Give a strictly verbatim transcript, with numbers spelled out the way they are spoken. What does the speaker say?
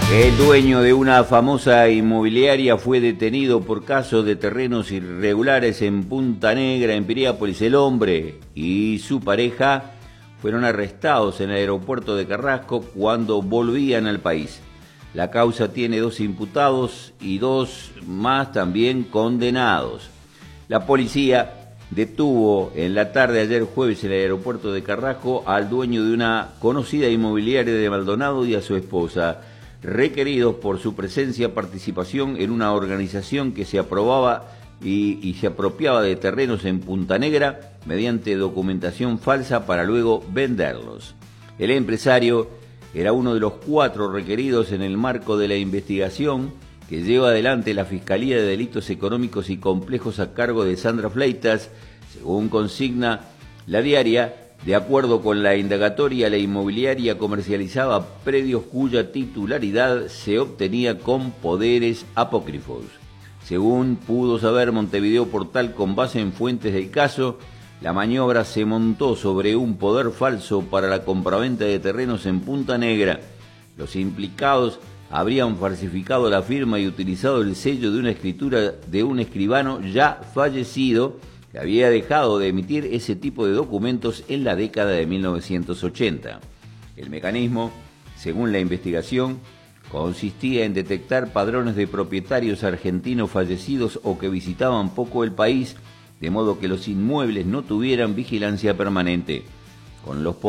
El dueño de una famosa inmobiliaria fue detenido por casos de terrenos irregulares en Punta Negra, en Piriápolis. El hombre y su pareja fueron arrestados en el aeropuerto de Carrasco cuando volvían al país. La causa tiene dos imputados y dos más también condenados. La policía detuvo en la tarde de ayer jueves en el aeropuerto de Carrasco al dueño de una conocida inmobiliaria de Maldonado y a su esposa, requeridos por su presencia participación en una organización que se aprobaba y, y se apropiaba de terrenos en Punta Negra mediante documentación falsa para luego venderlos. El empresario era uno de los cuatro requeridos en el marco de la investigación que lleva adelante la Fiscalía de Delitos Económicos y Complejos a cargo de Sandra Fleitas, según consigna la diaria. De acuerdo con la indagatoria, la inmobiliaria comercializaba predios cuya titularidad se obtenía con poderes apócrifos. Según pudo saber Montevideo Portal con base en fuentes del caso, la maniobra se montó sobre un poder falso para la compraventa de terrenos en Punta Negra. Los implicados habrían falsificado la firma y utilizado el sello de una escritura de un escribano ya fallecido, que había dejado de emitir ese tipo de documentos en la década de mil novecientos ochenta. El mecanismo, según la investigación, consistía en detectar padrones de propietarios argentinos fallecidos o que visitaban poco el país, de modo que los inmuebles no tuvieran vigilancia permanente. Con los